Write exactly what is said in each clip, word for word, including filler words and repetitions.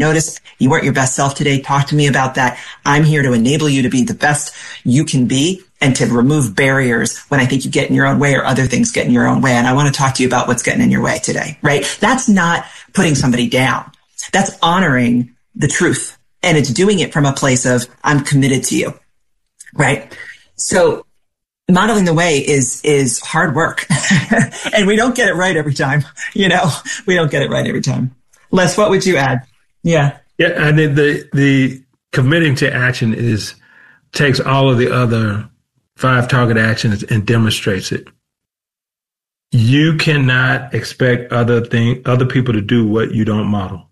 notice you weren't your best self today. Talk to me about that. I'm here to enable you to be the best you can be and to remove barriers when I think you get in your own way or other things get in your own way. And I want to talk to you about what's getting in your way today, right? That's not putting somebody down. That's honoring the truth. And it's doing it from a place of, I'm committed to you, right? So modeling the way is, is hard work. And we don't get it right every time. You know, we don't get it right every time. Les, what would you add? Yeah. Yeah. I think the, the committing to action is takes all of the other five target actions and demonstrates it. You cannot expect other thing, other people to do what you don't model.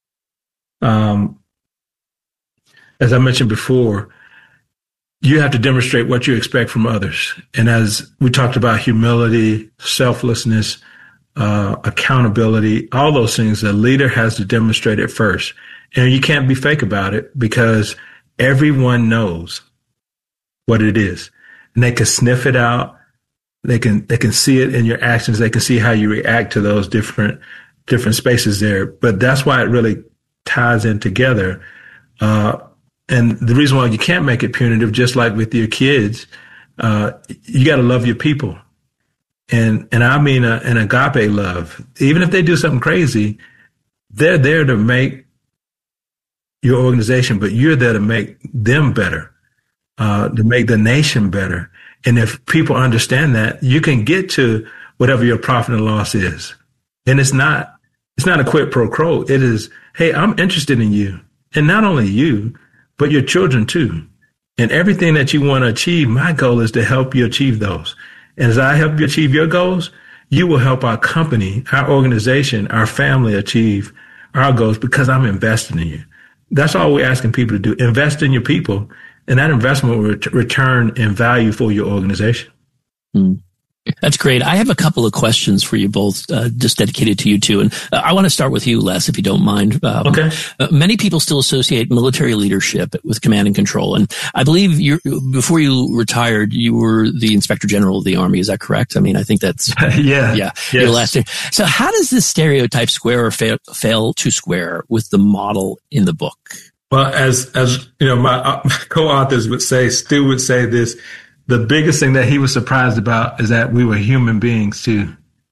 Um, as I mentioned before, you have to demonstrate what you expect from others. And as we talked about humility, selflessness, uh, accountability, all those things, the leader has to demonstrate it first. And you can't be fake about it because everyone knows what it is. And they can sniff it out. They can, they can see it in your actions. They can see how you react to those different, different spaces there. But that's why it really ties in together. Uh, and the reason why you can't make it punitive, just like with your kids, uh, you got to love your people. And, and I mean, a, an agape love. Even if they do something crazy, they're there to make your organization, but you're there to make them better. Uh, to make the nation better. And if people understand that, you can get to whatever your profit and loss is. And it's not, it's not a quid pro quo. It is, hey, I'm interested in you. And not only you, but your children too. And everything that you want to achieve, my goal is to help you achieve those. And as I help you achieve your goals, you will help our company, our organization, our family achieve our goals because I'm investing in you. That's all we're asking people to do. Invest in your people. And that investment will ret- return in value for your organization. Mm. That's great. I have a couple of questions for you both, uh, just dedicated to you two. And uh, I want to start with you, Les, if you don't mind. Um, okay. Uh, many people still associate military leadership with command and control. And I believe you, before you retired, you were the Inspector General of the Army. Is that correct? I mean, I think that's yeah, yeah, yes. Your last name. So how does this stereotype square or fail, fail to square with the model in the book? Well, as, as, you know, my, uh, my co-authors would say, Stu would say this, the biggest thing that he was surprised about is that we were human beings too.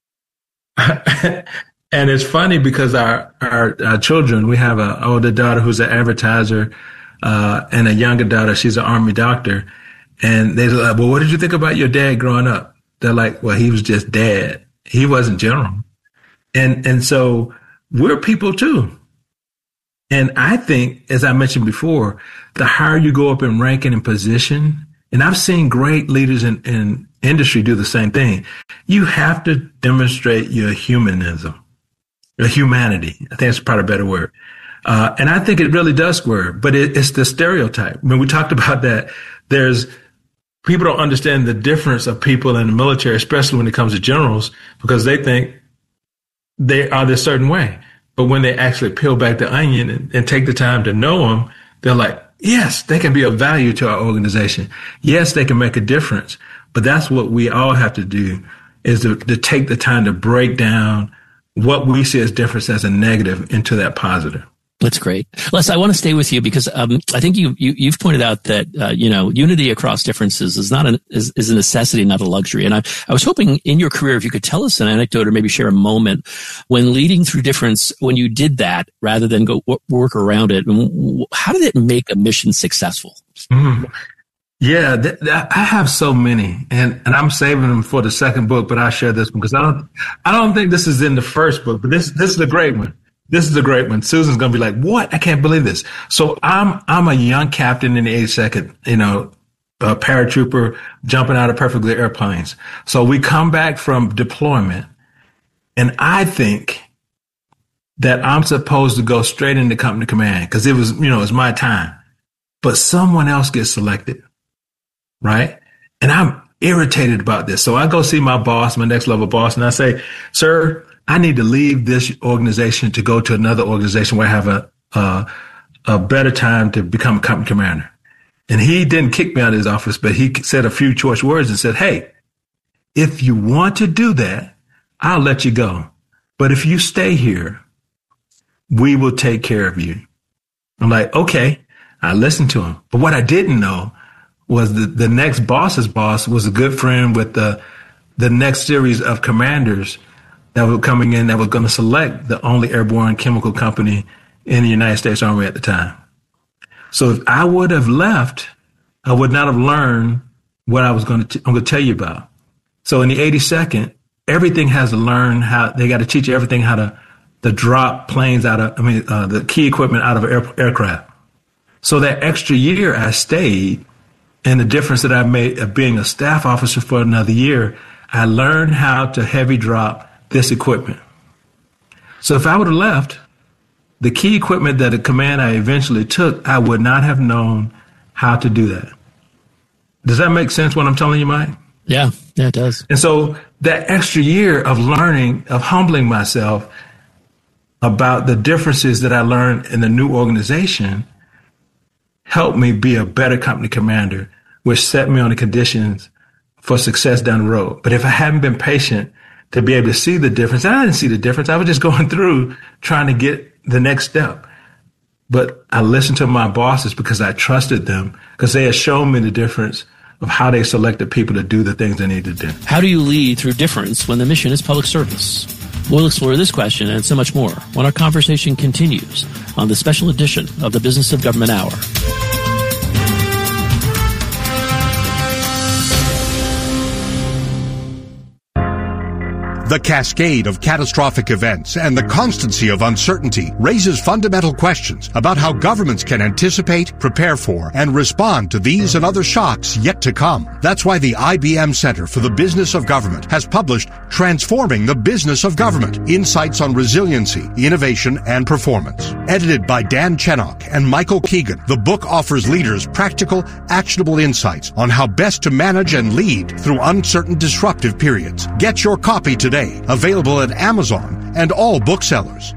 And it's funny because our, our, our children, we have an older daughter who's an advertiser, uh, and a younger daughter, she's an Army doctor. And they're like, well, what did you think about your dad growing up? They're like, well, he was just dad. He wasn't general. And, and so we're people too. And I think, as I mentioned before, the higher you go up in ranking and position, and I've seen great leaders in, in industry do the same thing, you have to demonstrate your humanism, your humanity. I think that's probably a better word. Uh, and I think it really does square, but it, it's the stereotype. When we talked about that, there's people don't understand the difference of people in the military, especially when it comes to generals, because they think they are this certain way. But when they actually peel back the onion and, and take the time to know them, they're like, yes, they can be of value to our organization. Yes, they can make a difference. But that's what we all have to do, is to, to take the time to break down what we see as difference as a negative into that positive. That's great. Les, I want to stay with you because um, I think you, you, you've pointed out that, uh, you know, unity across differences is not an, is, is a necessity, not a luxury. And I, I was hoping in your career, if you could tell us an anecdote or maybe share a moment when leading through difference, when you did that rather than go w- work around it. How did it make a mission successful? Mm. Yeah, th- th- I have so many, and, and I'm saving them for the second book, but I'll share this one because I don't, I don't think this is in the first book, but this, this is a great one. This is a great one. Susan's going to be like, what? I can't believe this. So I'm, I'm a young captain in the eighty-second, you know, a paratrooper jumping out of perfectly airplanes. So we come back from deployment and I think that I'm supposed to go straight into company command because it was, you know, it's my time, but someone else gets selected. Right. And I'm irritated about this. So I go see my boss, my next level boss, and I say, sir, I need to leave this organization to go to another organization where I have a, a, a better time to become a company commander. And he didn't kick me out of his office, but he said a few choice words and said, hey, if you want to do that, I'll let you go. But if you stay here, we will take care of you. I'm like, okay, I listened to him. But what I didn't know was that the next boss's boss was a good friend with the the next series of commanders that were coming in that were going to select the only airborne chemical company in the United States Army at the time. So if I would have left, I would not have learned what I was going to, t- I'm going to tell you about. So in the eighty-second, everything has to learn how, they got to teach you everything how to, to drop planes out of, I mean, uh, the key equipment out of air, aircraft. So that extra year I stayed, and the difference that I made of being a staff officer for another year, I learned how to heavy drop this equipment. So if I would have left, the key equipment that the command I eventually took, I would not have known how to do that. Does that make sense what I'm telling you, Mike? Yeah, yeah, it does. And so that extra year of learning, of humbling myself about the differences that I learned in the new organization helped me be a better company commander, which set me on the conditions for success down the road. But if I hadn't been patient to be able to see the difference, and I didn't see the difference. I was just going through trying to get the next step. But I listened to my bosses because I trusted them, because they had shown me the difference of how they selected people to do the things they needed to do. How do you lead through difference when the mission is public service? We'll explore this question and so much more when our conversation continues on the special edition of the Business of Government Hour. The cascade of catastrophic events and the constancy of uncertainty raises fundamental questions about how governments can anticipate, prepare for, and respond to these and other shocks yet to come. That's why the I B M Center for the Business of Government has published Transforming the Business of Government: Insights on Resiliency, Innovation, and Performance. Edited by Dan Chenok and Michael Keegan, the book offers leaders practical, actionable insights on how best to manage and lead through uncertain, disruptive periods. Get your copy today. Available at Amazon and all booksellers.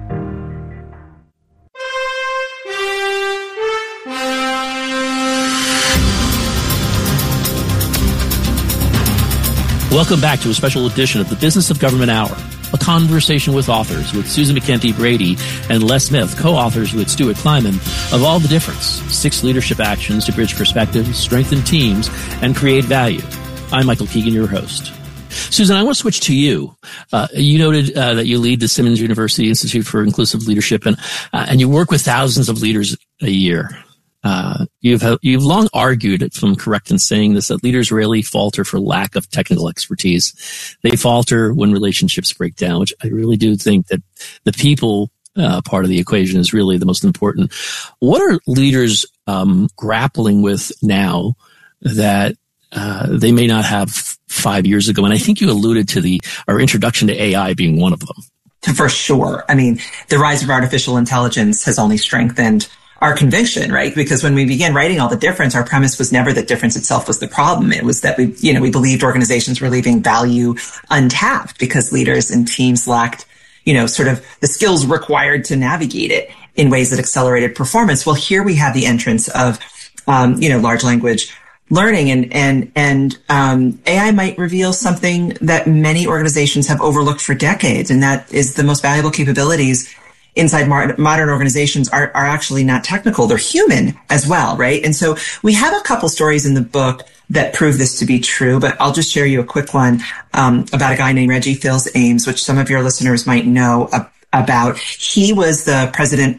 Welcome back to a special edition of the Business of Government Hour, a conversation with authors with Susan McKenty Brady and Les Smith, co-authors with Stuart Kleiman of All the Difference, Six Leadership Actions to Bridge Perspectives, Strengthen Teams, and Create Value. I'm Michael Keegan, your host. Susan, I want to switch to you. Uh, you noted uh, that you lead the Simmons University Institute for Inclusive Leadership, and uh, and you work with thousands of leaders a year. Uh, you've you've long argued, if I'm correct in saying this, that leaders rarely falter for lack of technical expertise. They falter when relationships break down, which I really do think that the people uh, part of the equation is really the most important. What are leaders um, grappling with now that Uh, they may not have five years ago? And I think you alluded to the our introduction to A I being one of them. For sure. I mean, the rise of artificial intelligence has only strengthened our conviction, right? Because when we began writing All the Difference, our premise was never that difference itself was the problem. It was that we, you know, we believed organizations were leaving value untapped because leaders and teams lacked, you know, sort of the skills required to navigate it in ways that accelerated performance. Well, here we have the entrance of, um, you know, large language learning, and and and um, A I might reveal something that many organizations have overlooked for decades, and that is the most valuable capabilities inside mar- modern organizations are are actually not technical; they're human as well, right? And so we have a couple stories in the book that prove this to be true, but I'll just share you a quick one um, about a guy named Reggie Fils-Ames, which some of your listeners might know uh, about. He was the president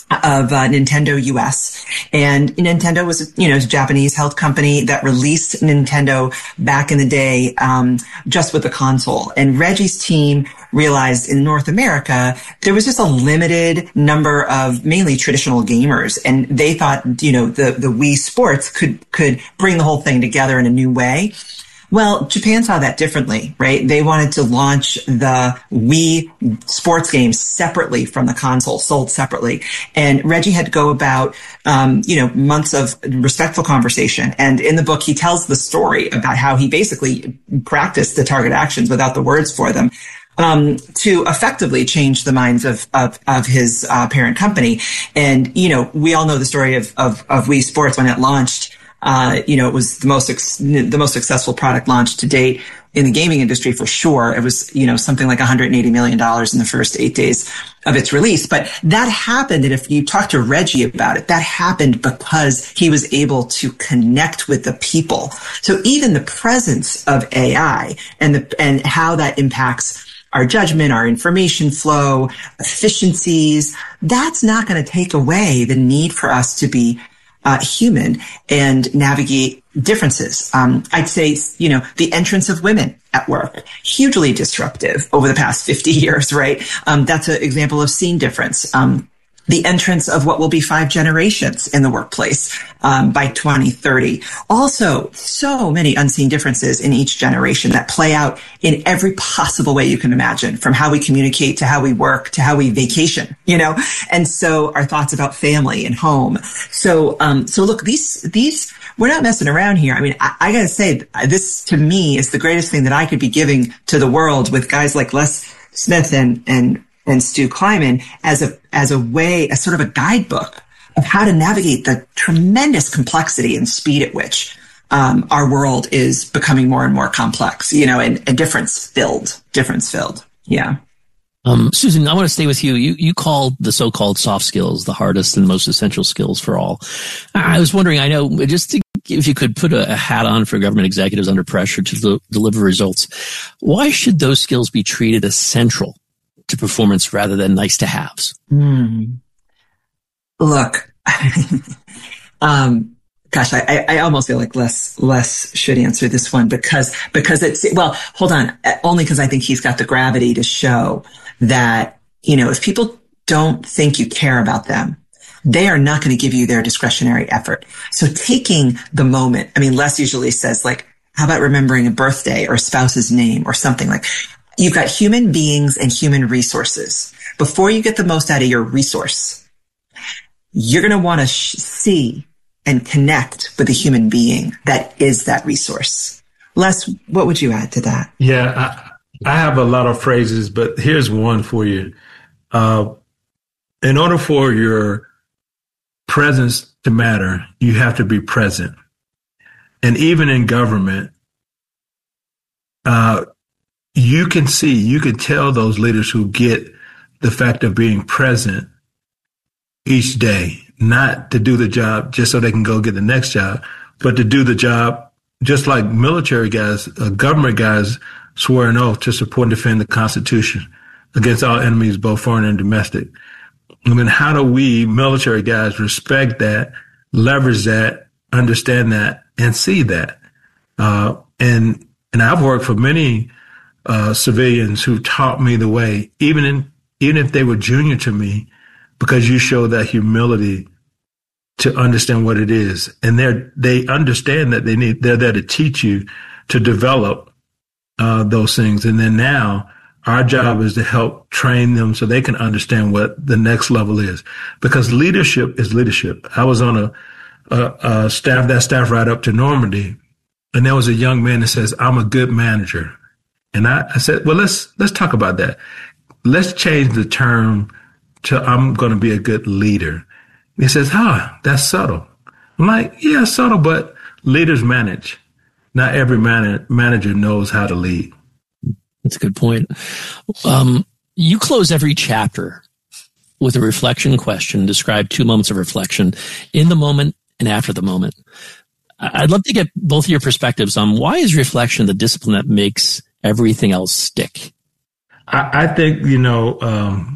of uh, Nintendo U S, and Nintendo was, you know, a Japanese held company that released Nintendo back in the day, um, just with the console. And Reggie's team realized in North America, there was just a limited number of mainly traditional gamers. And they thought, you know, the, the Wii Sports could, could bring the whole thing together in a new way. Well, Japan saw that differently, right? They wanted to launch the Wii sports games separately from the console, sold separately. And Reggie had to go about, um, you know, months of respectful conversation. And in the book, he tells the story about how he basically practiced the target actions without the words for them, um, to effectively change the minds of, of, of his, uh, parent company. And, you know, we all know the story of, of, of Wii Sports when it launched. Uh, you know, it was the most, ex- the most successful product launch to date in the gaming industry for sure. It was, you know, something like one hundred eighty million dollars in the first eight days of its release. But that happened. And if you talk to Reggie about it, that happened because he was able to connect with the people. So even the presence of A I and the, and how that impacts our judgment, our information flow, efficiencies, that's not going to take away the need for us to be uh, human and navigate differences. Um, I'd say, you know, the entrance of women at work, hugely disruptive over the past fifty years, right? Um, that's an example of scene difference. Um, the entrance of what will be five generations in the workplace um, by twenty thirty. Also, so many unseen differences in each generation that play out in every possible way you can imagine, from how we communicate to how we work to how we vacation, you know? And so our thoughts about family and home. So, um, so look, these, these, we're not messing around here. I mean, I, I gotta say, this to me is the greatest thing that I could be giving to the world with guys like Les Smith and, and, and Stu Kleiman as a, as a way, as sort of a guidebook of how to navigate the tremendous complexity and speed at which um, our world is becoming more and more complex, you know, and, and difference filled, difference filled. Yeah. Um, Susan, I want to stay with you. You, you called the so-called soft skills the hardest and most essential skills for all. I was wondering, I know, just to, if you could put a, a hat on for government executives under pressure to de- deliver results, why should those skills be treated as central to performance rather than nice to haves? Mm. Look, um, gosh, I, I almost feel like Les, Les should answer this one because, because it's, well, hold on, only because I think he's got the gravity to show that, you know, if people don't think you care about them, they are not going to give you their discretionary effort. So taking the moment, I mean, Les usually says like, how about remembering a birthday or a spouse's name or something like, you've got human beings and human resources. Before you get the most out of your resource, you're going to want to sh- see and connect with a human being that is that resource. Les, what would you add to that? Yeah, I, I have a lot of phrases, but here's one for you. Uh, in order for your presence to matter, you have to be present. And even in government, uh, you can see, you can tell those leaders who get the fact of being present each day, not to do the job just so they can go get the next job, but to do the job just like military guys, uh, government guys swear an oath to support and defend the Constitution against all enemies, both foreign and domestic. I mean, how do we military guys respect that, leverage that, understand that, and see that? Uh, and and I've worked for many uh, civilians who taught me the way, even in even if they were junior to me, because you show that humility to understand what it is. And they're, they understand that they need, they're there to teach you to develop uh, those things. And then now our job is to help train them so they can understand what the next level is, because leadership is leadership. I was on a, a, a staff, that staff right up to Normandy, and there was a young man that says, I'm a good manager. And I, I said, well, let's, let's talk about that. Let's change the term to I'm going to be a good leader. He says, huh, that's subtle. I'm like, yeah, subtle, but leaders manage. Not every man- manager knows how to lead. That's a good point. Um, you close every chapter with a reflection question. Describe two moments of reflection in the moment and after the moment. I'd love to get both of your perspectives on why is reflection the discipline that makes everything else stick? I, I think, you know, um,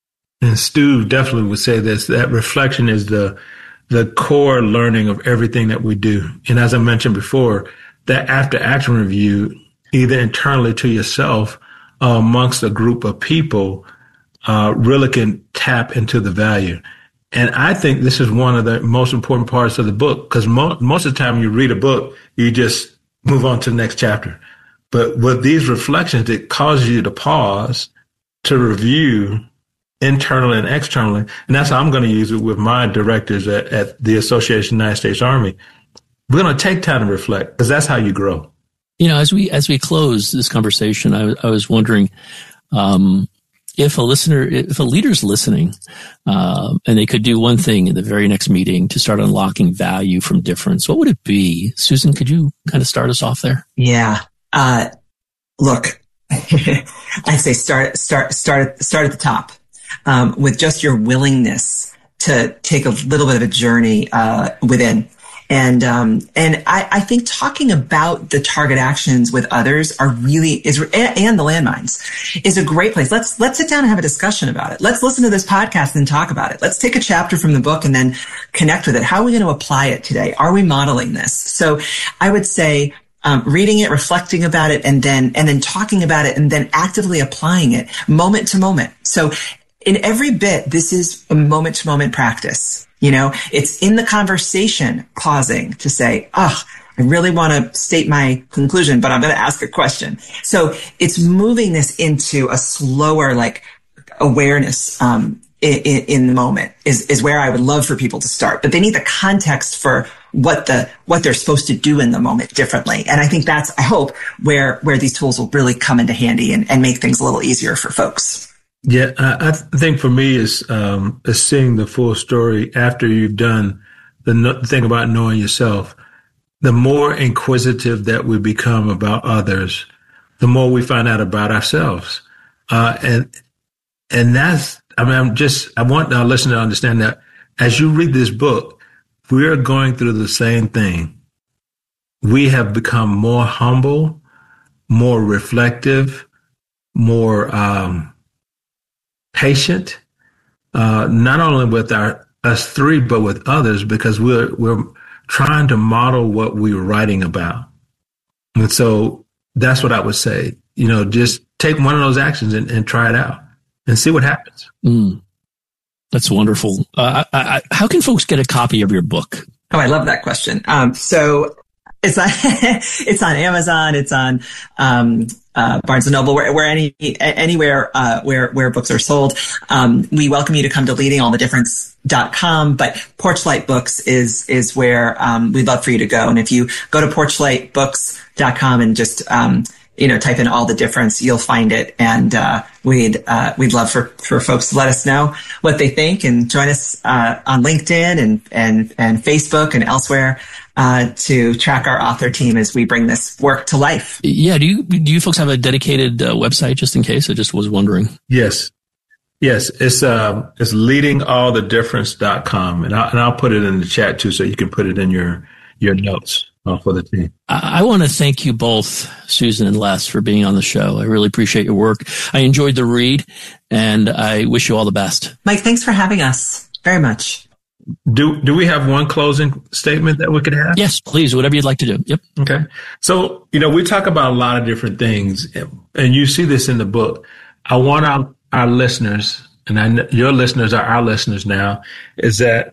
and Stu definitely would say this, that reflection is the the core learning of everything that we do. And as I mentioned before, that after action review, either internally to yourself or amongst a group of people, uh, really can tap into the value. And I think this is one of the most important parts of the book, because mo- most of the time you read a book, you just move on to the next chapter. But with these reflections, it causes you to pause, to review internally and externally. And that's how I'm going to use it with my directors at, at the Association of the United States Army. We're going to take time to reflect, because that's how you grow. You know, as we as we close this conversation, I, I was wondering, um, if a listener, if a leader's listening, uh, and they could do one thing in the very next meeting to start unlocking value from difference, what would it be? Susan, could you kind of start us off there? Yeah. Uh, look, I'd say start, start, start, start at the top, um, with just your willingness to take a little bit of a journey, uh, within. And, um, and I, I think talking about the target actions with others are really, is, and the landmines is a great place. Let's, let's sit down and have a discussion about it. Let's listen to this podcast and talk about it. Let's take a chapter from the book and then connect with it. How are we going to apply it today? Are we modeling this? So I would say, um, reading it, reflecting about it, and then, and then talking about it, and then actively applying it moment to moment. So in every bit, this is a moment to moment practice. You know, it's in the conversation, pausing to say, oh, I really want to state my conclusion, but I'm going to ask a question. So it's moving this into a slower, like, awareness, um, in, in the moment is, is where I would love for people to start. But they need the context for what the, what they're supposed to do in the moment differently. And I think that's, I hope, where, where these tools will really come into handy and, and make things a little easier for folks. Yeah, I, I think for me is um, is seeing the full story after you've done the no- thing about knowing yourself. The more inquisitive that we become about others, the more we find out about ourselves. Uh, and and that's, I mean, I'm just, I want our listener to understand that as you read this book, we're going through the same thing. We have become more humble, more reflective, more um patient, uh, not only with our us three, but with others, because we're we're trying to model what we were writing about. And so that's what I would say. You know, just take one of those actions and, and try it out and see what happens. Mm, that's wonderful. Uh, I, I, how can folks get a copy of your book? Oh, I love that question. Um, so it's on, it's on Amazon. It's on, um, Uh, Barnes and Noble, where, where any, anywhere, uh, where, where books are sold. Um, we welcome you to come to leading all the difference dot com, but Porchlight Books is, is where, um, we'd love for you to go. And if you go to porchlight books dot com and just, um, you know, type in All the Difference, you'll find it. And, uh, we'd, uh, we'd love for, for folks to let us know what they think and join us, uh, on LinkedIn and, and, and Facebook and elsewhere. Uh, to track our author team as we bring this work to life. Yeah. Do you, do you folks have a dedicated uh, website just in case? I just was wondering. Yes. Yes. It's, um, it's leading all the difference dot com. And I'll, and I'll put it in the chat too, so you can put it in your, your notes uh, for the team. I, I want to thank you both, Susan and Les, for being on the show. I really appreciate your work. I enjoyed the read and I wish you all the best. Mike, thanks for having us very much. Do do we have one closing statement that we could have? Yes, please. Whatever you'd like to do. Yep. Okay. So, you know, we talk about a lot of different things, and you see this in the book. I want our, our listeners, and I know your listeners are our listeners now, is that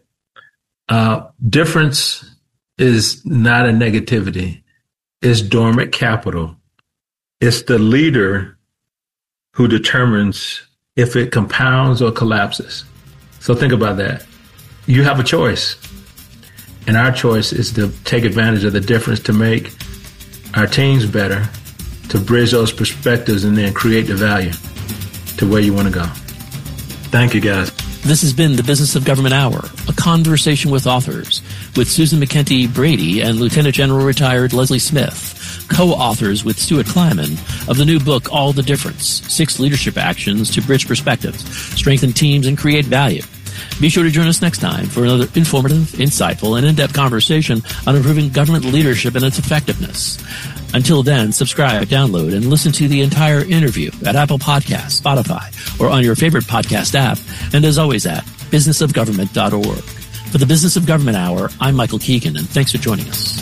uh, difference is not a negativity. It's dormant capital. It's the leader who determines if it compounds or collapses. So think about that. You have a choice, and our choice is to take advantage of the difference to make our teams better, to bridge those perspectives, and then create the value to where you want to go. Thank you, guys. This has been the Business of Government Hour, a conversation with authors, with Susan McKenty Brady and Lieutenant General Retired Leslie Smith, co-authors with Stuart Kleiman of the new book, All the Difference, Six Leadership Actions to Bridge Perspectives, Strengthen Teams, and Create Value. Be sure to join us next time for another informative, insightful, and in-depth conversation on improving government leadership and its effectiveness. Until then, subscribe, download, and listen to the entire interview at Apple Podcasts, Spotify, or on your favorite podcast app, and as always at business of government dot org. For the Business of Government Hour, I'm Michael Keegan, and thanks for joining us.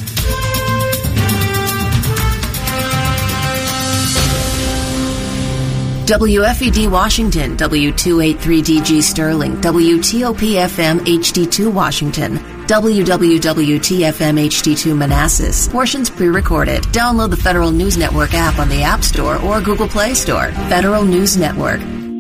W F E D Washington, W two eighty-three D G Sterling, W T O P F M H D two Washington, W W W T F M H D two Manassas. Portions pre-recorded. Download the Federal News Network app on the App Store or Google Play Store. Federal News Network.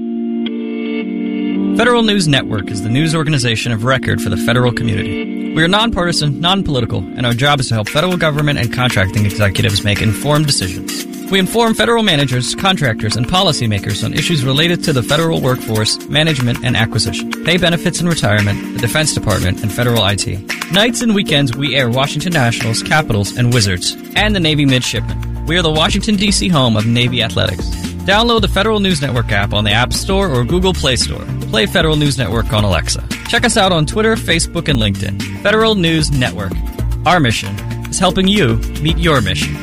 Federal News Network is the news organization of record for the federal community. We are nonpartisan, non-political, and our job is to help federal government and contracting executives make informed decisions. We inform federal managers, contractors, and policymakers on issues related to the federal workforce, management, and acquisition, pay benefits and retirement, the Defense Department, and federal I T. Nights and weekends, we air Washington Nationals, Capitals, and Wizards, and the Navy Midshipmen. We are the Washington, D C home of Navy Athletics. Download the Federal News Network app on the App Store or Google Play Store. Play Federal News Network on Alexa. Check us out on Twitter, Facebook, and LinkedIn. Federal News Network. Our mission is helping you meet your mission.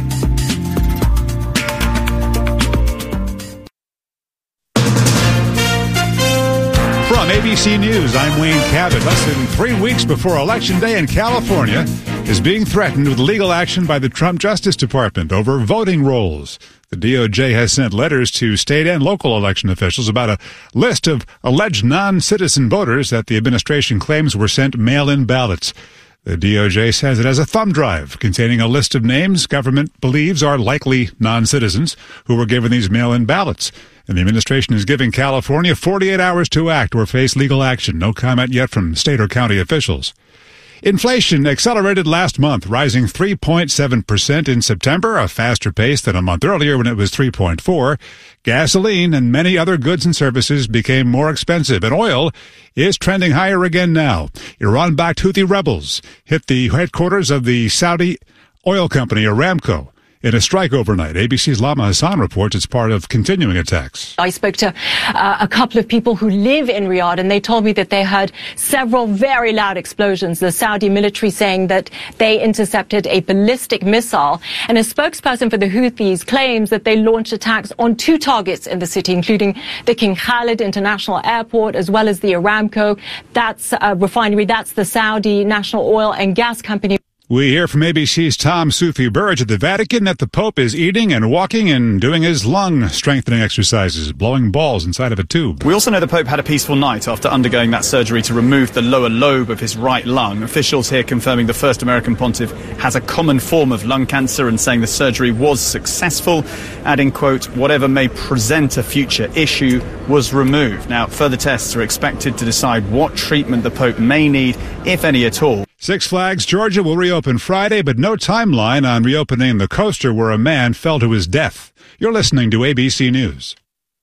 From A B C News, I'm Wayne Cabot. Less than three weeks before Election Day in California is being threatened with legal action by the Trump Justice Department over voting rolls. The D O J has sent letters to state and local election officials about a list of alleged non-citizen voters that the administration claims were sent mail-in ballots. The D O J says it has a thumb drive containing a list of names government believes are likely non-citizens who were given these mail-in ballots. And the administration is giving California forty-eight hours to act or face legal action. No comment yet from state or county officials. Inflation accelerated last month, rising three point seven percent in September, a faster pace than a month earlier when it was three point four. Gasoline and many other goods and services became more expensive, and oil is trending higher again now. Iran-backed Houthi rebels hit the headquarters of the Saudi oil company Aramco in a strike overnight. A B C's Lama Hassan reports it's part of continuing attacks. I spoke to uh, a couple of people who live in Riyadh, and they told me that they heard several very loud explosions. The Saudi military saying that they intercepted a ballistic missile. And a spokesperson for the Houthis claims that they launched attacks on two targets in the city, including the King Khalid International Airport, as well as the Aramco. That's a refinery. That's the Saudi National Oil and Gas Company. We hear from A B C's Tom Sufi Burge at the Vatican that the Pope is eating and walking and doing his lung strengthening exercises, blowing balls inside of a tube. We also know the Pope had a peaceful night after undergoing that surgery to remove the lower lobe of his right lung. Officials here confirming the first American pontiff has a common form of lung cancer and saying the surgery was successful, adding, quote, whatever may present a future issue was removed. Now, further tests are expected to decide what treatment the Pope may need, if any at all. Six Flags Georgia will reopen Friday, but no timeline on reopening the coaster where a man fell to his death. You're listening to A B C News.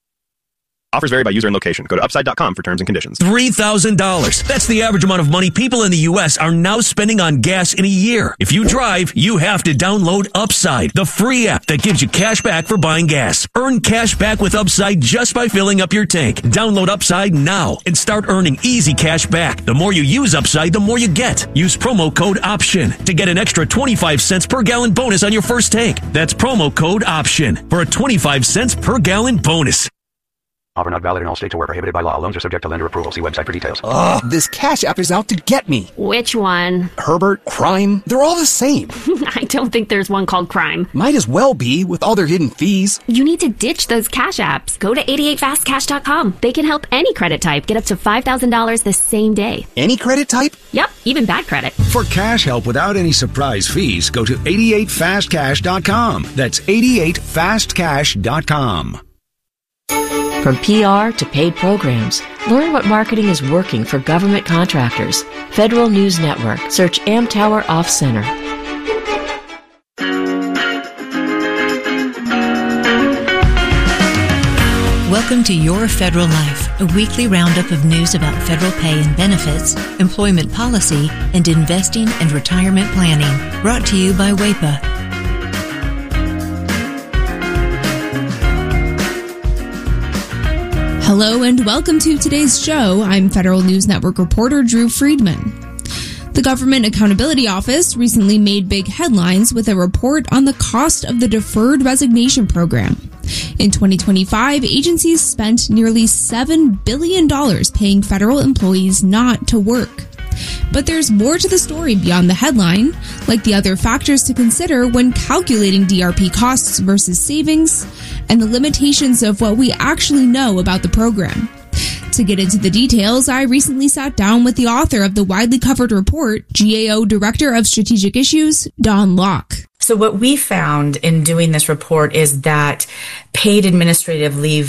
Offers vary by user and location. Go to upside dot com for terms and conditions. three thousand dollars. That's the average amount of money people in the U S are now spending on gas in a year. If you drive, you have to download Upside, the free app that gives you cash back for buying gas. Earn cash back with Upside just by filling up your tank. Download Upside now and start earning easy cash back. The more you use Upside, the more you get. Use promo code OPTION to get an extra twenty-five cents per gallon bonus on your first tank. That's promo code OPTION for a twenty-five cents per gallon bonus. Offer not valid in all states or where prohibited by law. Loans are subject to lender approval. See website for details. Ugh, this Cash App is out to get me. Which one? Herbert, Crime, they're all the same. I don't think there's one called Crime. Might as well be, with all their hidden fees. You need to ditch those Cash Apps. Go to eighty-eight fast cash dot com. They can help any credit type get up to five thousand dollars the same day. Any credit type? Yep, even bad credit. For cash help without any surprise fees, go to eighty-eight fast cash dot com. That's eighty-eight fast cash dot com. From P R to paid programs, learn what marketing is working for government contractors. Federal News Network. Search Amtower Off Center. Welcome to Your Federal Life, a weekly roundup of news about federal pay and benefits, employment policy, and investing and retirement planning. Brought to you by W A P A. Hello and welcome to today's show. I'm Federal News Network reporter Drew Friedman. The Government Accountability Office recently made big headlines with a report on the cost of the Deferred Resignation Program. In twenty twenty-five, agencies spent nearly seven billion dollars paying federal employees not to work. But there's more to the story beyond the headline, like the other factors to consider when calculating D R P costs versus savings, and the limitations of what we actually know about the program. To get into the details, I recently sat down with the author of the widely covered report, G A O Director of Strategic Issues, Dawn Locke. So what we found in doing this report is that paid administrative leave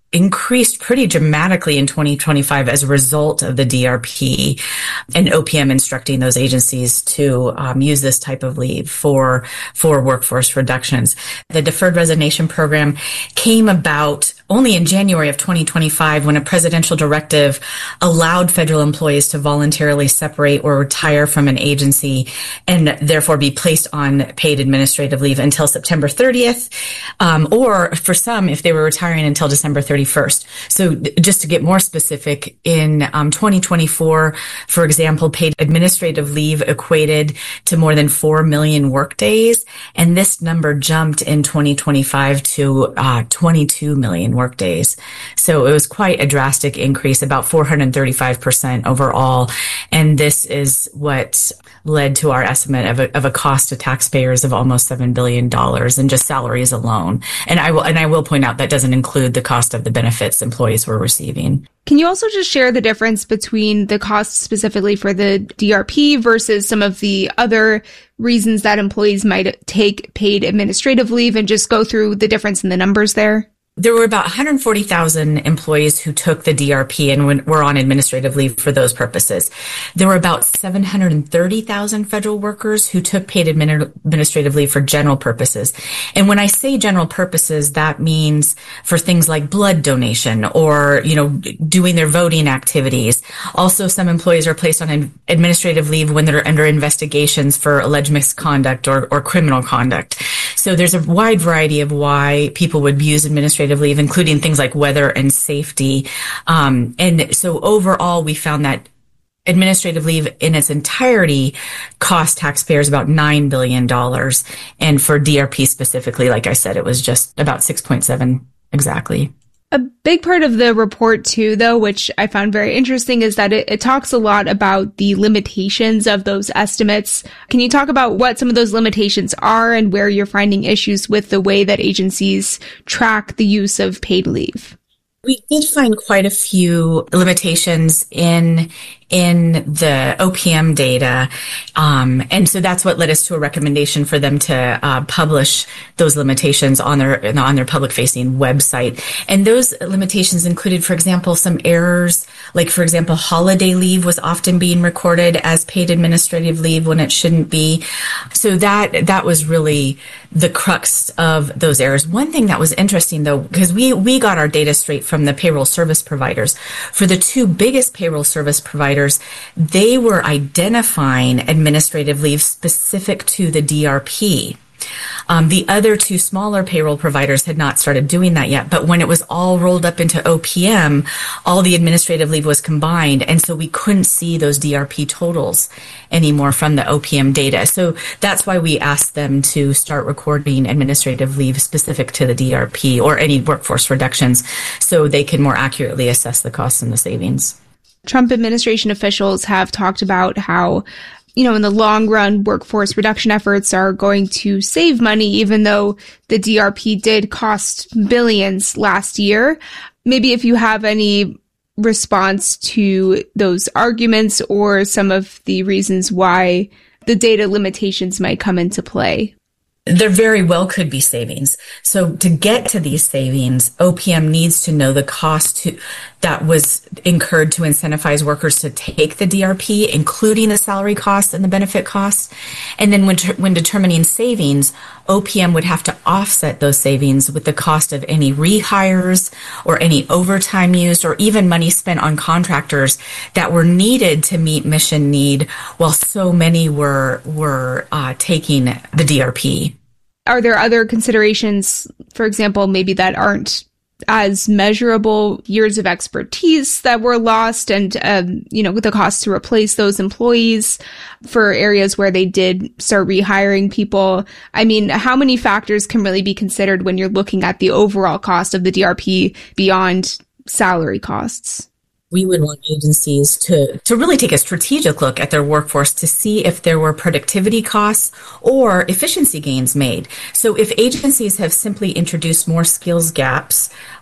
increased pretty dramatically in twenty twenty-five as a result of the D R P and O P M instructing those agencies to um, use this type of leave for for workforce reductions. The deferred resignation program came about only in January of twenty twenty-five when a presidential directive allowed federal employees to voluntarily separate or retire from an agency and therefore be placed on paid administrative leave until September thirtieth, um, or for some, if they were retiring until December thirty-first. So just to get more specific, in um, twenty twenty-four, for example, paid administrative leave equated to more than four million workdays, and this number jumped in twenty twenty-five to uh, twenty-two million workdays. So it was quite a drastic increase, about four hundred thirty-five percent overall. And this is what led to our estimate of a, of a cost to taxpayers of almost seven billion dollars in just salaries alone. And I will, and I will point out that doesn't include the cost of the benefits employees were receiving. Can you also just share the difference between the costs specifically for the D R P versus some of the other reasons that employees might take paid administrative leave, and just go through the difference in the numbers there? There were about one hundred forty thousand employees who took the D R P and were on administrative leave for those purposes. There were about seven hundred thirty thousand federal workers who took paid admin- administrative leave for general purposes. And when I say general purposes, that means for things like blood donation or, you know, doing their voting activities. Also, some employees are placed on an administrative leave when they're under investigations for alleged misconduct or, or criminal conduct. So there's a wide variety of why people would use administrative leave, including things like weather and safety. Um, and so overall, we found that administrative leave in its entirety cost taxpayers about nine billion dollars. And for D R P specifically, like I said, it was just about six point seven exactly. A big part of the report, too, though, which I found very interesting, is that it, it talks a lot about the limitations of those estimates. Can you talk about what some of those limitations are and where you're finding issues with the way that agencies track the use of paid leave? We did find quite a few limitations in in the O P M data. Um, and so that's what led us to a recommendation for them to uh, publish those limitations on their on their public-facing website. And those limitations included, for example, some errors, like, for example, holiday leave was often being recorded as paid administrative leave when it shouldn't be. So that that was really the crux of those errors. One thing that was interesting, though, because we, we got our data straight from the payroll service providers. For the two biggest payroll service providers, they were identifying administrative leave specific to the D R P. Um, the other two smaller payroll providers had not started doing that yet, but when it was all rolled up into O P M, all the administrative leave was combined, and so we couldn't see those D R P totals anymore from the O P M data. So that's why we asked them to start recording administrative leave specific to the D R P or any workforce reductions so they can more accurately assess the costs and the savings. Trump administration officials have talked about how, you know, in the long run, workforce reduction efforts are going to save money, even though the D R P did cost billions last year. Maybe if you have any response to those arguments or some of the reasons why the data limitations might come into play. There very well could be savings. So to get to these savings, O P M needs to know the cost to, that was incurred to incentivize workers to take the D R P, including the salary costs and the benefit costs. And then when, when determining savings, O P M would have to offset those savings with the cost of any rehires or any overtime used or even money spent on contractors that were needed to meet mission need while so many were, were uh, taking the D R P. Are there other considerations, for example, maybe that aren't as measurable, years of expertise that were lost and, um, you know, the cost to replace those employees for areas where they did start rehiring people? I mean, how many factors can really be considered when you're looking at the overall cost of the D R P beyond salary costs? We would want agencies to, to really take a strategic look at their workforce to see if there were productivity costs or efficiency gains made. So if agencies have simply introduced more skills gaps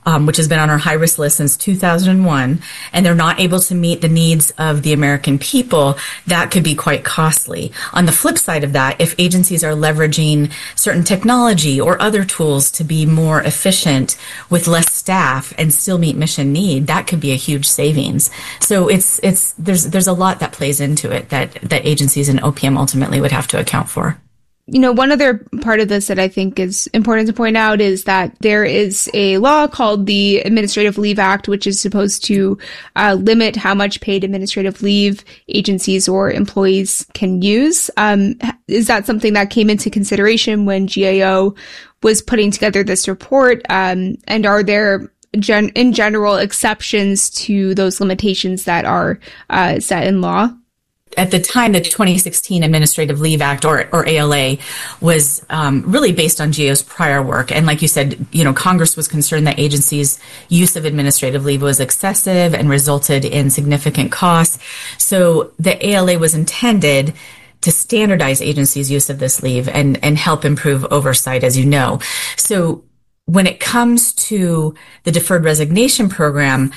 um, which has been on our high-risk list since two thousand one, and they're not able to meet the needs of the American people, that could be quite costly. On the flip side of that, if agencies are leveraging certain technology or other tools to be more efficient with less staff and still meet mission need, that could be a huge savings. So it's it's there's there's a lot that plays into it that that agencies and O P M ultimately would have to account for. You know, one other part of this that I think is important to point out is that there is a law called the Administrative Leave Act, which is supposed to uh, limit how much paid administrative leave agencies or employees can use. Um, is that something that came into consideration when G A O was putting together this report? Um, and are there gen- in general exceptions to those limitations that are uh, set in law? At the time, the twenty sixteen Administrative Leave Act, or, or A L A, was um, really based on G A O's prior work. And like you said, you know, Congress was concerned that agencies' use of administrative leave was excessive and resulted in significant costs. So the A L A was intended to standardize agencies' use of this leave and, and help improve oversight, as you know. So when it comes to the deferred resignation program,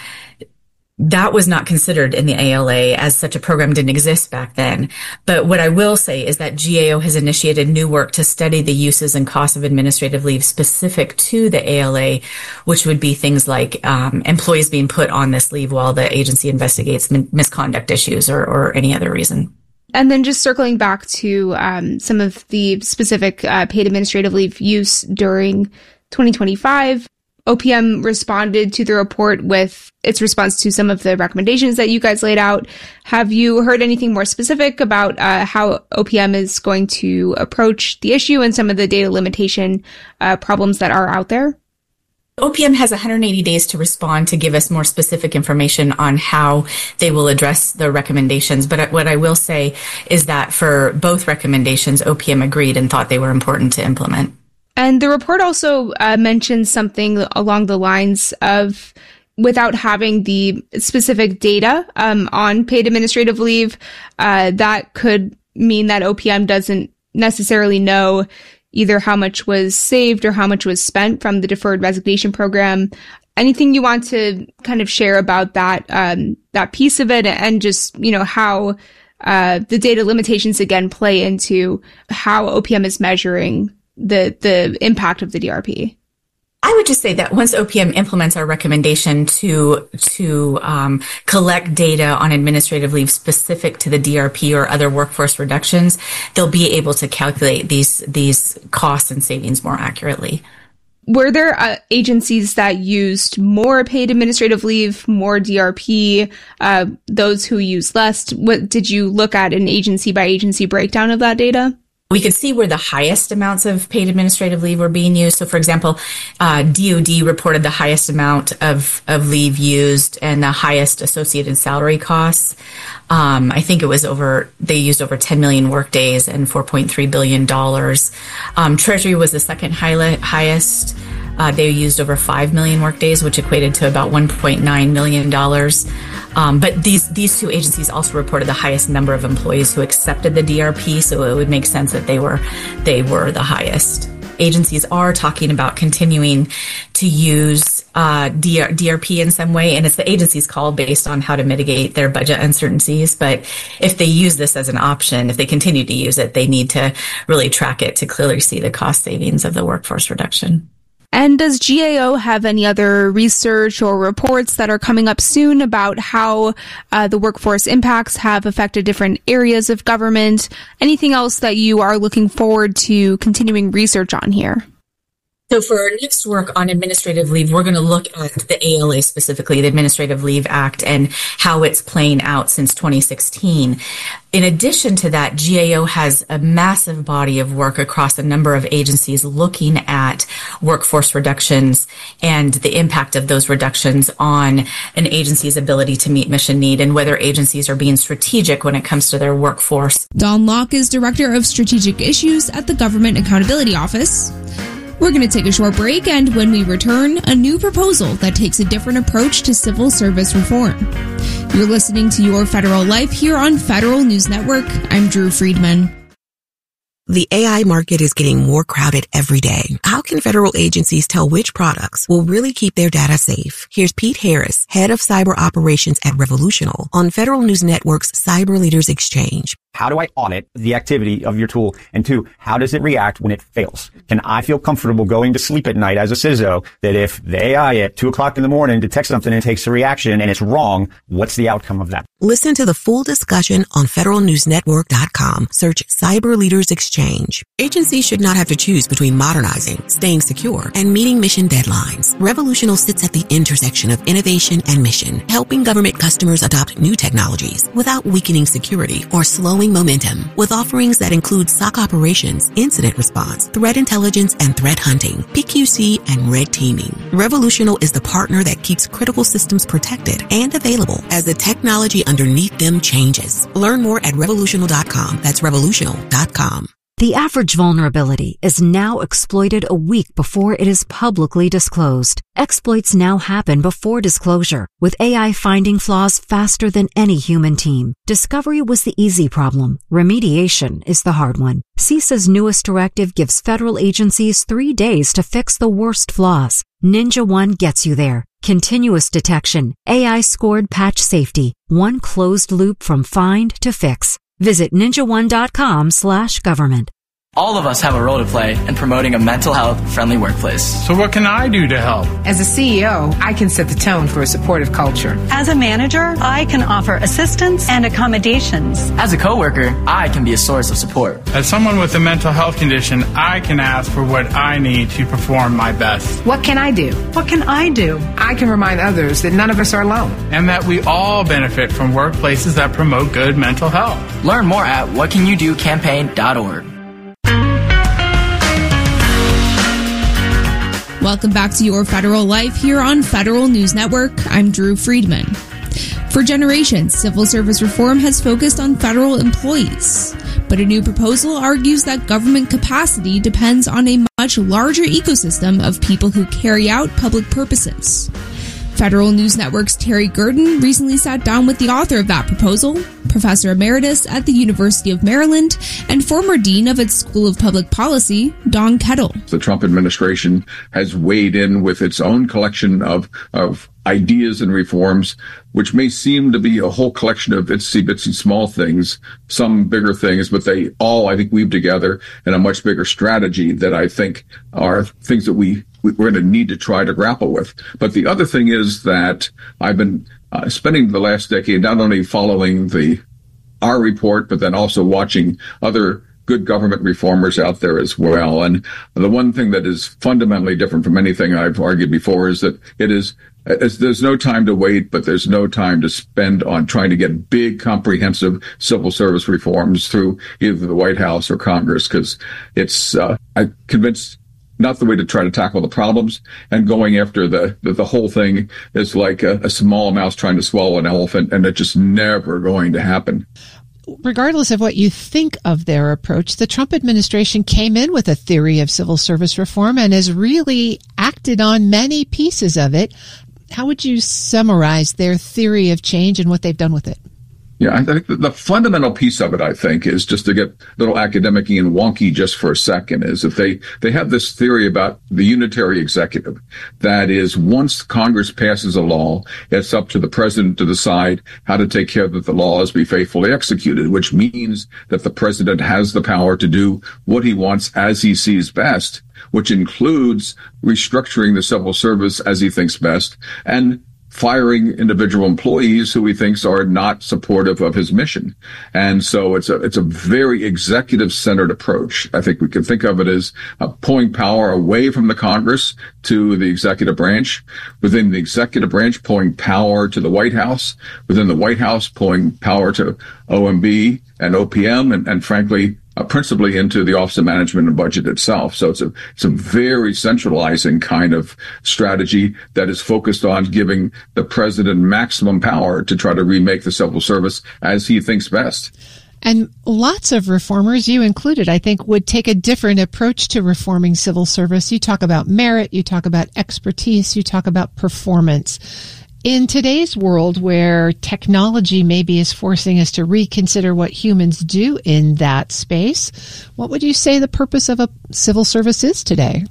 that was not considered in the A L A, as such a program didn't exist back then. But what I will say is that G A O has initiated new work to study the uses and costs of administrative leave specific to the A L A, which would be things like um, employees being put on this leave while the agency investigates min- misconduct issues or, or any other reason. And then just circling back to um, some of the specific uh, paid administrative leave use during twenty twenty-five, O P M responded to the report with its response to some of the recommendations that you guys laid out. Have you heard anything more specific about uh, how O P M is going to approach the issue and some of the data limitation uh, problems that are out there? O P M has one hundred eighty days to respond to give us more specific information on how they will address the recommendations. But what I will say is that for both recommendations, O P M agreed and thought they were important to implement. And the report also uh, mentions something along the lines of, without having the specific data um, on paid administrative leave, uh, that could mean that O P M doesn't necessarily know either how much was saved or how much was spent from the deferred resignation program. Anything you want to kind of share about that um, that piece of it, and just, you know, how uh, the data limitations again play into how O P M is measuring the the impact of the D R P? I would just say that once O P M implements our recommendation to to um, collect data on administrative leave specific to the D R P or other workforce reductions, they'll be able to calculate these these costs and savings more accurately. Were there uh, agencies that used more paid administrative leave, more D R P, uh, those who used less? What did you look at an agency by agency breakdown of that data? We could see where the highest amounts of paid administrative leave were being used. So, for example, uh, D O D reported the highest amount of, of leave used and the highest associated salary costs. Um, I think it was over, they used over ten million workdays and four point three billion dollars. Um, Treasury was the second high, highest. Uh, they used over five million workdays, which equated to about one point nine million dollars. Um, but these these two agencies also reported the highest number of employees who accepted the D R P, so it would make sense that they were they were the highest. Agencies are talking about continuing to use uh, D R P in some way, and it's the agency's call based on how to mitigate their budget uncertainties. But if they use this as an option, if they continue to use it, they need to really track it to clearly see the cost savings of the workforce reduction. And does G A O have any other research or reports that are coming up soon about how uh, the workforce impacts have affected different areas of government? Anything else that you are looking forward to continuing research on here? So for our next work on administrative leave, we're going to look at the A L A specifically, the Administrative Leave Act, and how it's playing out since twenty sixteen. In addition to that, G A O has a massive body of work across a number of agencies looking at workforce reductions and the impact of those reductions on an agency's ability to meet mission need and whether agencies are being strategic when it comes to their workforce. Dawn Locke is Director of Strategic Issues at the Government Accountability Office. We're going to take a short break, and when we return, a new proposal that takes a different approach to civil service reform. You're listening to Your Federal Life here on Federal News Network. I'm Drew Friedman. The A I market is getting more crowded every day. How can federal agencies tell which products will really keep their data safe? Here's Pete Harris, head of cyber operations at Revolutional, on Federal News Network's Cyber Leaders Exchange. How do I audit the activity of your tool? And two, how does it react when it fails? Can I feel comfortable going to sleep at night as a C I S O that if the A I at two o'clock in the morning detects something and takes a reaction and it's wrong, what's the outcome of that? Listen to the full discussion on federal news network dot com. Search Cyber Leaders Exchange. Agencies should not have to choose between modernizing, staying secure, and meeting mission deadlines. Revolutional sits at the intersection of innovation and mission, helping government customers adopt new technologies without weakening security or slowing momentum. With offerings that include S O C operations, incident response, threat intelligence, and threat hunting, P Q C, and red teaming, Revolutional is the partner that keeps critical systems protected and available as the technology underneath them changes. Learn more at revolutional dot com. That's revolutional dot com. The average vulnerability is now exploited a week before it is publicly disclosed. Exploits now happen before disclosure, with A I finding flaws faster than any human team. Discovery was the easy problem. Remediation is the hard one. CISA's newest directive gives federal agencies three days to fix the worst flaws. Ninja One gets you there. Continuous detection, A I-scored patch safety, one closed loop from find to fix. Visit ninja one dot com slash government. All of us have a role to play in promoting a mental health friendly workplace. So what can I do to help? As a C E O, I can set the tone for a supportive culture. As a manager, I can offer assistance and accommodations. As a coworker, I can be a source of support. As someone with a mental health condition, I can ask for what I need to perform my best. What can I do? What can I do? I can remind others that none of us are alone. And that we all benefit from workplaces that promote good mental health. Learn more at what can you do campaign dot org. Welcome back to Your Federal Life here on Federal News Network. I'm Drew Friedman. For generations, civil service reform has focused on federal employees. But a new proposal argues that government capacity depends on a much larger ecosystem of people who carry out public purposes. Federal News Network's Terry Gurdon recently sat down with the author of that proposal, Professor Emeritus at the University of Maryland and former Dean of its School of Public Policy, Don Kettle. The Trump administration has weighed in with its own collection of, of ideas and reforms, which may seem to be a whole collection of itsy bitsy small things, some bigger things, but they all, I think, weave together in a much bigger strategy that I think are things that we we're going to need to try to grapple with. But the other thing is that I've been uh, spending the last decade not only following the our report, but then also watching other good government reformers out there as well. And the one thing that is fundamentally different from anything I've argued before is that it is there's no time to wait, but there's no time to spend on trying to get big, comprehensive civil service reforms through either the White House or Congress, because it's uh, I'm convinced not the way to try to tackle the problems, and going after the, the, the whole thing is like a, a small mouse trying to swallow an elephant, and it's just never going to happen. Regardless of what you think of their approach, the Trump administration came in with a theory of civil service reform and has really acted on many pieces of it. How would you summarize their theory of change and what they've done with it? Yeah, I think the fundamental piece of it, I think, is just to get a little academic-y and wonky just for a second, is if they, they have this theory about the unitary executive. That is, once Congress passes a law, it's up to the president to decide how to take care that the laws be faithfully executed, which means that the president has the power to do what he wants as he sees best, which includes restructuring the civil service as he thinks best, and firing individual employees who he thinks are not supportive of his mission. And so it's a, it's a very executive-centered approach. I think we can think of it as uh, pulling power away from the Congress to the executive branch, within the executive branch pulling power to the White House, within the White House pulling power to O M B and O P M, and, and frankly, Uh, principally into the Office of Management and Budget itself. So it's a, it's a very centralizing kind of strategy that is focused on giving the president maximum power to try to remake the civil service as he thinks best. And lots of reformers, you included, I think, would take a different approach to reforming civil service. You talk about merit, you talk about expertise, you talk about performance. In today's world where technology maybe is forcing us to reconsider what humans do in that space, what would you say the purpose of a civil service is today?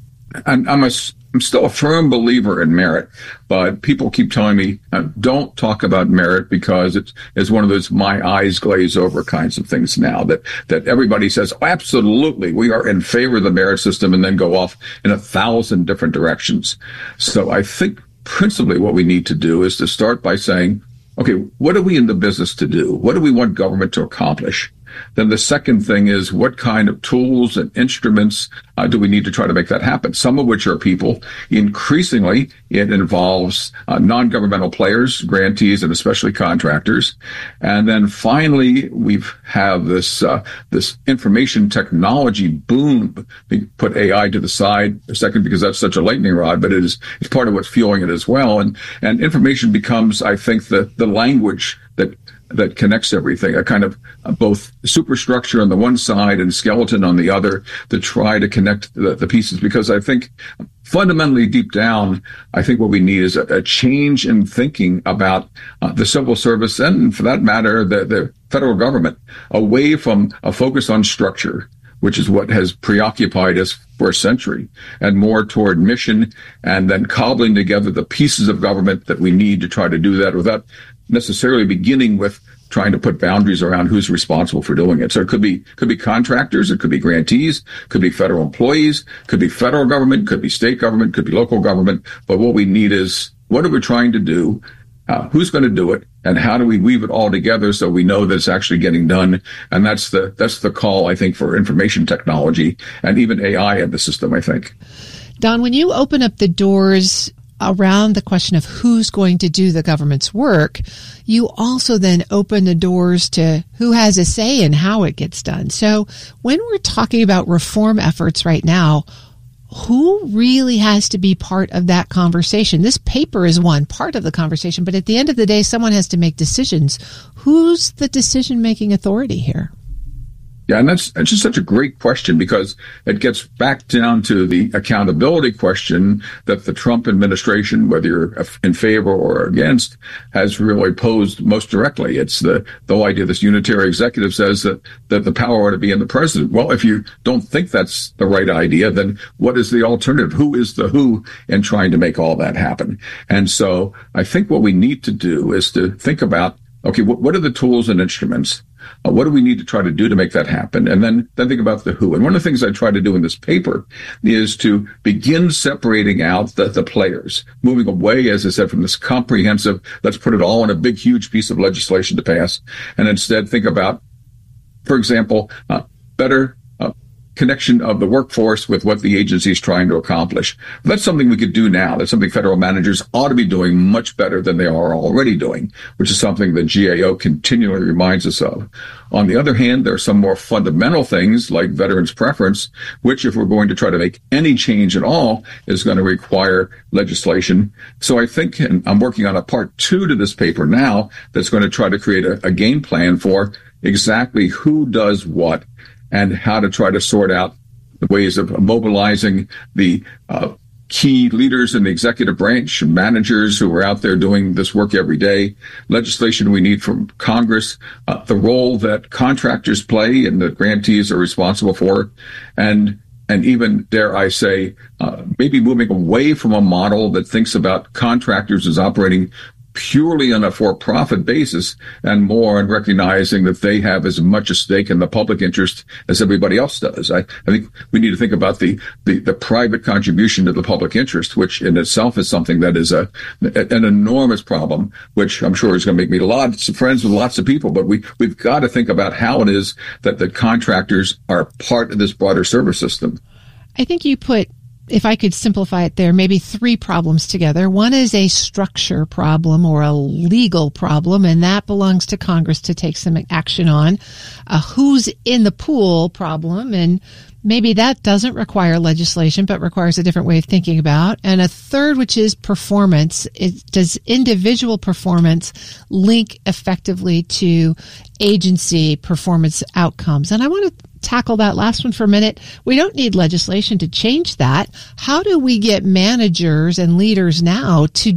I'm, I'm, a, I'm still a firm believer in merit, but people keep telling me, uh, don't talk about merit because it's, it's one of those my eyes glaze over kinds of things now that, that everybody says, oh, absolutely, we are in favor of the merit system, and then go off in a thousand different directions. So I think principally what we need to do is to start by saying, okay, what are we in the business to do? What do we want government to accomplish? Then the second thing is, what kind of tools and instruments uh, do we need to try to make that happen? Some of which are people. Increasingly, it involves uh, non-governmental players, grantees, and especially contractors. And then finally, we have this uh, this information technology boom. We put A I to the side a second because that's such a lightning rod, but it is it's part of what's fueling it as well. And and information becomes, I think, the the language that that connects everything, a kind of uh, both superstructure on the one side and skeleton on the other to try to connect the, the pieces. Because I think fundamentally deep down, I think what we need is a, a change in thinking about uh, the civil service and, for that matter, the, the federal government, away from a focus on structure, which is what has preoccupied us for a century, and more toward mission, and then cobbling together the pieces of government that we need to try to do that without necessarily beginning with trying to put boundaries around who's responsible for doing it. So it could be could be contractors, it could be grantees, could be federal employees, could be federal government, could be state government, could be local government. But what we need is, what are we trying to do? Uh, who's going to do it, and how do we weave it all together so we know that it's actually getting done? And that's the that's the call, I think, for information technology and even A I in the system, I think. Don, when you open up the doors around the question of who's going to do the government's work, you also then open the doors to who has a say in how it gets done. So when we're talking about reform efforts right now, who really has to be part of that conversation? This paper is one part of the conversation, but at the end of the day, someone has to make decisions. Who's the decision-making authority here? Yeah, and that's, that's just such a great question, because it gets back down to the accountability question that the Trump administration, whether you're in favor or against, has really posed most directly. It's the, the whole idea this unitary executive says that, that the power ought to be in the president. Well, if you don't think that's the right idea, then what is the alternative? Who is the who in trying to make all that happen? And so I think what we need to do is to think about, okay, what, what are the tools and instruments? Uh, what do we need to try to do to make that happen? And then, then think about the who. And one of the things I try to do in this paper is to begin separating out the, the players, moving away, as I said, from this comprehensive, let's put it all in a big, huge piece of legislation to pass, and instead think about, for example, uh, better uh, connection of the workforce with what the agency is trying to accomplish. That's something we could do now. That's something federal managers ought to be doing much better than they are already doing, which is something that G A O continually reminds us of. On the other hand, there are some more fundamental things like veterans preference, which, if we're going to try to make any change at all, is going to require legislation. So I think, and I'm working on a part two to this paper now, that's going to try to create a, a game plan for exactly who does what, and how to try to sort out the ways of mobilizing the uh, key leaders in the executive branch, managers who are out there doing this work every day, legislation we need from Congress, uh, the role that contractors play and that grantees are responsible for, and and even, dare I say, uh, maybe moving away from a model that thinks about contractors as operating purely on a for-profit basis, and more on recognizing that they have as much a stake in the public interest as everybody else does. I, I think we need to think about the, the, the private contribution to the public interest, which in itself is something that is a, an enormous problem, which I'm sure is going to make me lots of friends with lots of people. But we, we've got to think about how it is that the contractors are part of this broader service system. I think you put, if I could simplify it there, maybe three problems together. One is a structure problem or a legal problem, and that belongs to Congress to take some action on. A who's in the pool problem, and maybe that doesn't require legislation, but requires a different way of thinking about. And a third, which is performance. It, does individual performance link effectively to agency performance outcomes? And I want to tackle that last one for a minute. We don't need legislation to change that. How do we get managers and leaders now to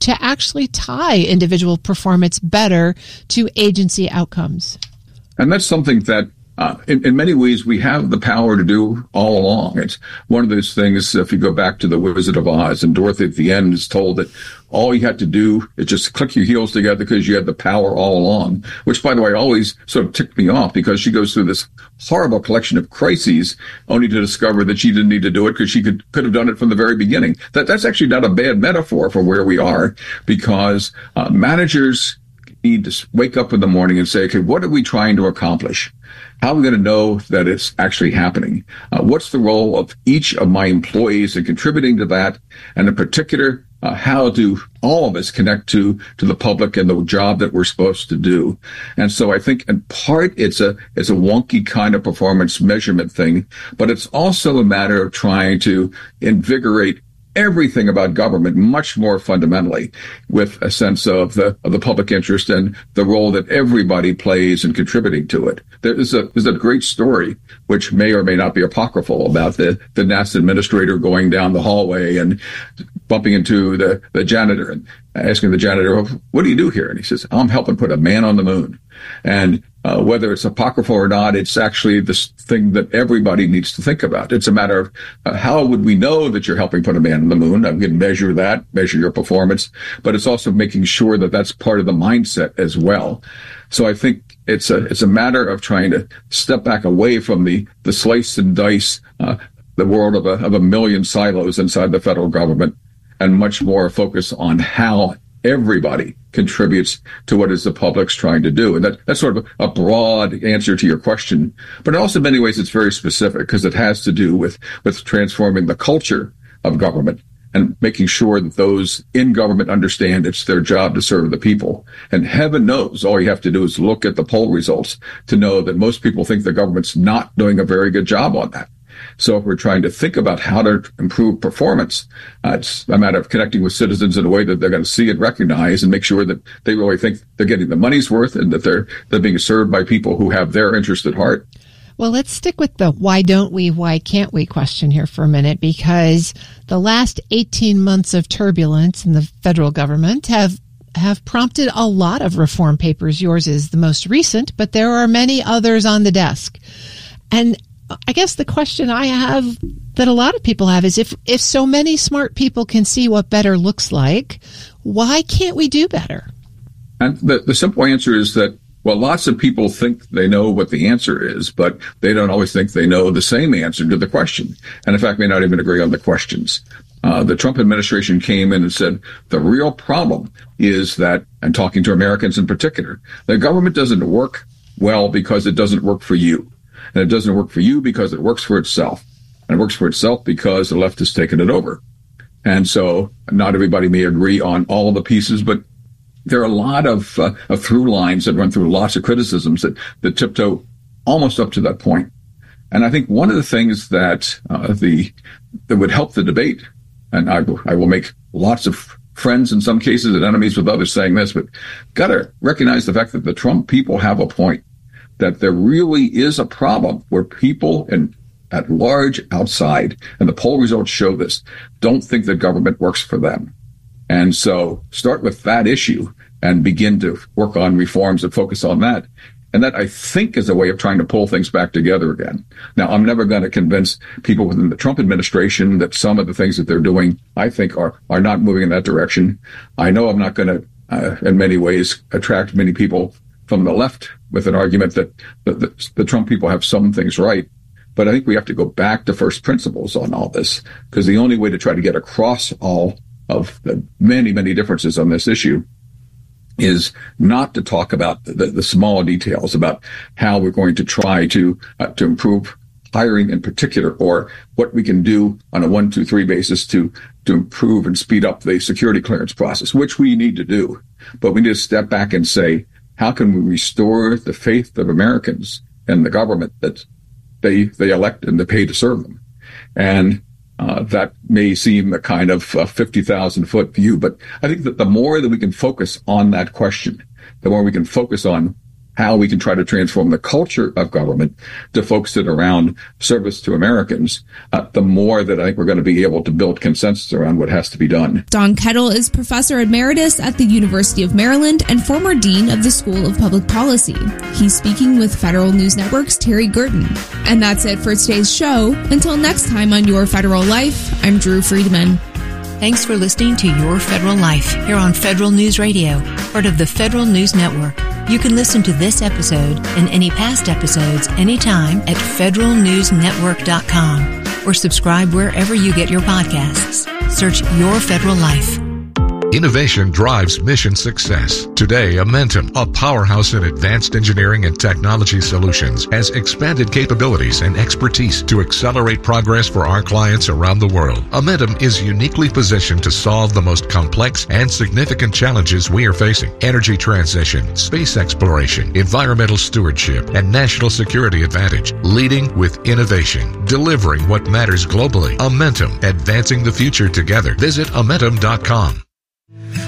to actually tie individual performance better to agency outcomes? And that's something that Uh, in, in many ways, we have the power to do all along. It's one of those things, if you go back to the Wizard of Oz, and Dorothy at the end is told that all you had to do is just click your heels together because you had the power all along, which, by the way, always sort of ticked me off because she goes through this horrible collection of crises only to discover that she didn't need to do it because she could, could have done it from the very beginning. That, that's actually not a bad metaphor for where we are, because uh, managers need to wake up in the morning and say, okay, what are we trying to accomplish? How are we going to know that it's actually happening? Uh, what's the role of each of my employees in contributing to that? And in particular, uh, how do all of us connect to, to the public and the job that we're supposed to do? And so I think in part it's a, it's a wonky kind of performance measurement thing, but it's also a matter of trying to invigorate everything about government much more fundamentally, with a sense of the of the public interest and the role that everybody plays in contributing to it. There is a there's a great story, which may or may not be apocryphal, about the the NASA administrator going down the hallway and bumping into the the janitor and asking the janitor, "What do you do here?" And he says, "I'm helping put a man on the moon." And uh, whether it's apocryphal or not, it's actually this thing that everybody needs to think about. It's a matter of uh, how would we know that you're helping put a man on the moon? I'm going to measure that, measure your performance, but it's also making sure that that's part of the mindset as well. So I think it's a it's a matter of trying to step back away from the the slice and dice, uh, the world of a of a million silos inside the federal government, and much more focus on how everybody contributes to what is the public's trying to do. And that, that's sort of a broad answer to your question. But also in many ways, it's very specific because it has to do with, with transforming the culture of government and making sure that those in government understand it's their job to serve the people. And heaven knows, all you have to do is look at the poll results to know that most people think the government's not doing a very good job on that. So if we're trying to think about how to improve performance, uh, it's a matter of connecting with citizens in a way that they're going to see and recognize and make sure that they really think they're getting the money's worth and that they're they're being served by people who have their interest at heart. Well, let's stick with the why don't we, why can't we question here for a minute, because the last eighteen months of turbulence in the federal government have have prompted a lot of reform papers. Yours is the most recent, but there are many others on the desk. And I guess the question I have that a lot of people have is if, if so many smart people can see what better looks like, why can't we do better? And the, the simple answer is that, well, lots of people think they know what the answer is, but they don't always think they know the same answer to the question. And in fact, may not even agree on the questions. Uh, the Trump administration came in and said, the real problem is that, and talking to Americans in particular, the government doesn't work well because it doesn't work for you. And it doesn't work for you because it works for itself. And it works for itself because the left has taken it over. And so not everybody may agree on all of the pieces, but there are a lot of, uh, of through lines that run through lots of criticisms that, that tiptoe almost up to that point. And I think one of the things that uh, the that would help the debate, and I, I will make lots of friends in some cases and enemies with others saying this, but got to recognize the fact that the Trump people have a point, that there really is a problem where people in, at large outside, and the poll results show this, don't think that government works for them. And so start with that issue and begin to work on reforms that focus on that. And that, I think, is a way of trying to pull things back together again. Now, I'm never going to convince people within the Trump administration that some of the things that they're doing, I think, are, are not moving in that direction. I know I'm not going to, uh, in many ways, attract many people from the left with an argument that the, the, the Trump people have some things right. But I think we have to go back to first principles on all this, because the only way to try to get across all of the many, many differences on this issue is not to talk about the, the small details about how we're going to try to uh, to improve hiring in particular, or what we can do on a one, two, three basis to to improve and speed up the security clearance process, which we need to do. But we need to step back and say, how can we restore the faith of Americans in the government that they they elect and they pay to serve them? And uh, that may seem a kind of uh, fifty thousand foot view, but I think that the more that we can focus on that question, the more we can focus on how we can try to transform the culture of government to focus it around service to Americans, uh, the more that I think we're going to be able to build consensus around what has to be done. Don Kettle is Professor Emeritus at the University of Maryland and former Dean of the School of Public Policy. He's speaking with Federal News Network's Terry Gerton. And that's it for today's show. Until next time on Your Federal Life, I'm Drew Friedman. Thanks for listening to Your Federal Life here on Federal News Radio, part of the Federal News Network. You can listen to this episode and any past episodes anytime at federal news network dot com or subscribe wherever you get your podcasts. Search Your Federal Life. Innovation drives mission success. Today, Amentum, a powerhouse in advanced engineering and technology solutions, has expanded capabilities and expertise to accelerate progress for our clients around the world. Amentum is uniquely positioned to solve the most complex and significant challenges we are facing: energy transition, space exploration, environmental stewardship, and national security advantage. Leading with innovation, delivering what matters globally. Amentum, advancing the future together. Visit Amentum dot com.